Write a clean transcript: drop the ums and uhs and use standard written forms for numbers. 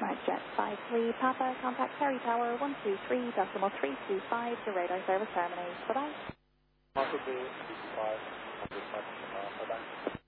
Right, Jet 53, Papa, contact Ferry Tower 123.325 to radar service terminate. Bye-bye. Possibly 500 bye-bye.